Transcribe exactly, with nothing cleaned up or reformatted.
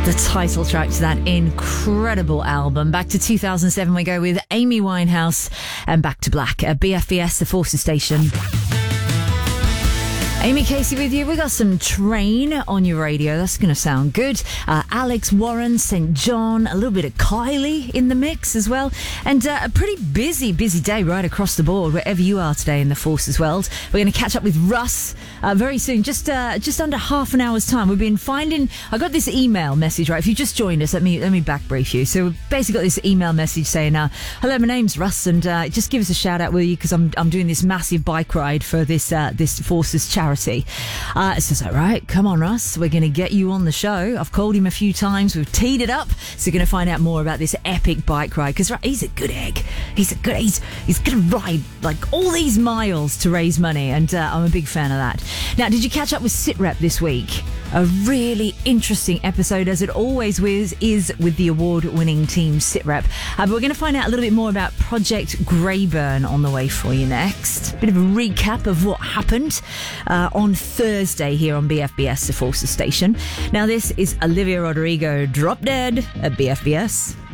The title track to that incredible album. Back to two thousand seven we go with Amy Winehouse and Back to Black at B F B S, the Forces station. Amy Casey with you. We got some Train on your radio. That's going to sound good. Uh, Alex Warren, Saint John, a little bit of Kylie in the mix as well. And uh, a pretty busy, busy day right across the board, wherever you are today in the Forces world. We're going to catch up with Russ uh, very soon, just uh, just under half an hour's time. We've been finding... I got this email message, right? If you just joined us, let me let me back brief you. So we've basically got this email message saying, uh, hello, my name's Russ, and uh, just give us a shout out, will you? Because I'm I'm doing this massive bike ride for this uh, this Forces charity. Uh, it's just like, right, come on, Russ, we're going to get you on the show. I've called him a few times, we've teed it up, so we're going to find out more about this epic bike ride, because right, he's a good egg. He's a good, he's, he's going to ride like all these miles to raise money, and uh, I'm a big fan of that. Now, did you catch up with SitRep this week? A really interesting episode, as it always is, is with the award-winning team SitRep. Uh, but we're going to find out a little bit more about Project Greyburn on the way for you next. Bit of a recap of what happened uh, on Thursday here on B F B S, the Forces station. Now, this is Olivia Rodrigo, Drop Dead at B F B S.